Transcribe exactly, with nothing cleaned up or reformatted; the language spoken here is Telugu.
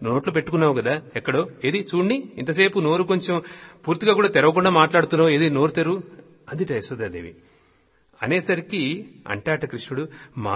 నోట్లో పెట్టుకున్నావు కదా ఎక్కడో, ఏది చూడ్ని, ఇంతసేపు నోరు కొంచెం పూర్తిగా కూడా తెరవకుండా మాట్లాడుతున్నావు, ఏది నోరు తెరు. అదిట యశోదాదేవి అనేసరికి అంటాట కృష్ణుడు, మా